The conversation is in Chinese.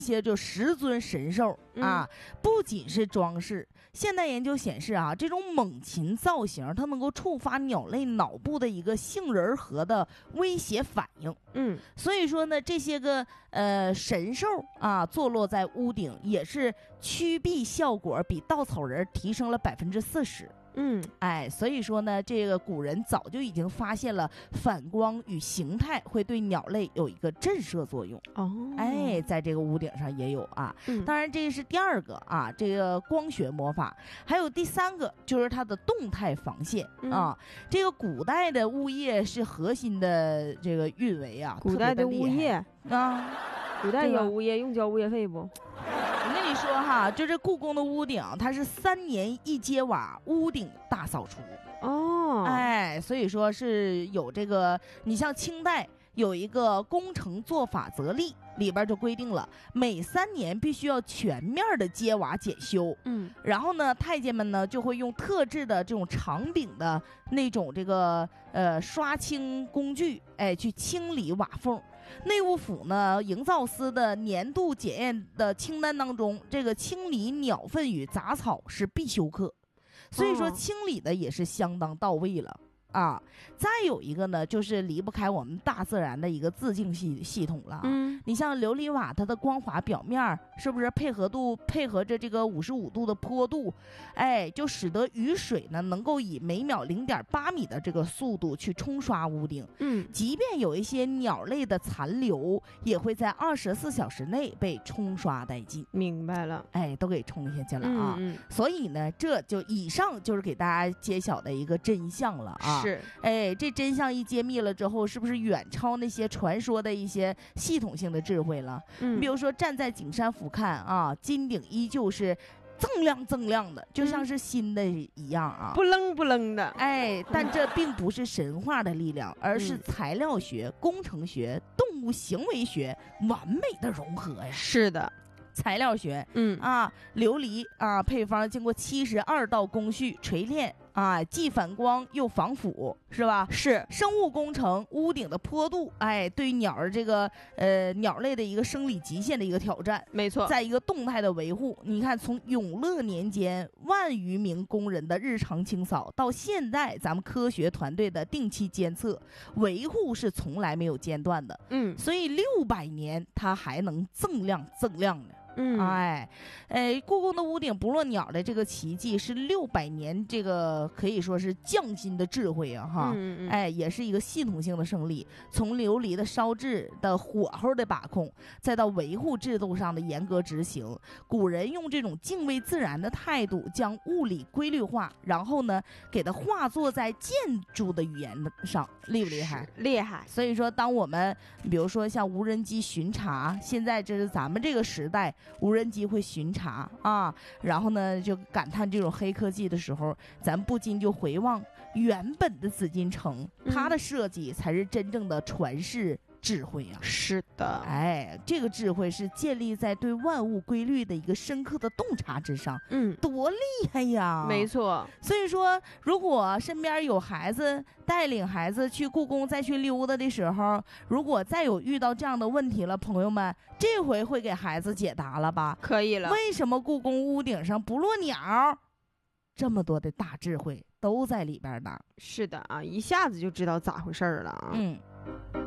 些就十尊神兽啊，不仅是装饰。现代研究显示啊，这种猛禽造型它能够触发鸟类脑部的一个杏仁核的威胁反应。所以说呢，这些个神兽啊，坐落在屋顶也是驱避效果比稻草人提升了40%。所以说呢，这个古人早就已经发现了反光与形态会对鸟类有一个震慑作用。在这个屋顶上也有啊。当然这是第二个啊，这个光学魔法。还有第三个就是它的动态防线啊。这个古代的物业是核心的这个运维啊， 古代的物业啊， 古代有物业用交物业费不？ 我跟你说哈，就这故宫的屋顶，它是3年1揭瓦屋顶大扫除。所以说是有这个，你像清代有一个工程做法则例，里边就规定了每3年必须要全面的揭瓦检修。然后呢，太监们呢就会用特制的这种长柄的那种这个刷清工具，去清理瓦缝。内务府呢，营造司的年度检验的清单当中，这个清理鸟粪与杂草是必修课，所以说清理的也是相当到位了啊。再有一个呢，就是离不开我们大自然的一个自净系统了。你像琉璃瓦，它的光滑表面是不是配合着这个55度的坡度，就使得雨水呢能够以每秒0.8米的这个速度去冲刷屋顶。即便有一些鸟类的残留，也会在24小时内被冲刷殆尽。 明白了， 都给冲下去了啊。所以呢，这就以上就是给大家揭晓的一个真相了啊。 是， 这真相一揭秘了之后，是不是远超那些传说的一些系统性的智慧了？比如说站在景山俯瞰啊，金顶依旧是锃亮的，就像是新的一样啊， 不愣不愣的。 但这并不是神话的力量，而是材料学、工程学、动物行为学完美的融合呀。 是的。 材料学，琉璃啊，配方经过72道工序锤炼啊，既反光又防腐，是吧？ 是。 生物工程，屋顶的坡度，对鸟儿这个鸟类的一个生理极限的一个挑战， 没错。 在一个动态的维护，你看从永乐年间万余名工人的日常清扫，到现在咱们科学团队的定期监测，维护是从来没有间断的。所以600年它还能锃亮的。故宫的屋顶不落鸟的这个奇迹是600年这个可以说是匠心的智慧啊哈。也是一个系统性的胜利，从琉璃的烧制的火候的把控，再到维护制度上的严格执行，古人用这种敬畏自然的态度将物理规律化，然后呢给它化作在建筑的语言上，厉不厉害？ 厉害。 所以说当我们比如说像无人机巡查，现在这是咱们这个时代无人机会巡查啊，然后呢就感叹这种黑科技的时候，咱不禁就回望原本的紫禁城，它的设计才是真正的传世智慧啊。 是的。 这个智慧是建立在对万物规律的一个深刻的洞察之上。多厉害呀。 没错。 所以说如果身边有孩子，带领孩子去故宫再去溜达的时候，如果再有遇到这样的问题了，朋友们这回会给孩子解答了吧？ 可以了。 为什么故宫屋顶上不落鸟？这么多的大智慧都在里边呢。 是的啊，一下子就知道咋回事了啊。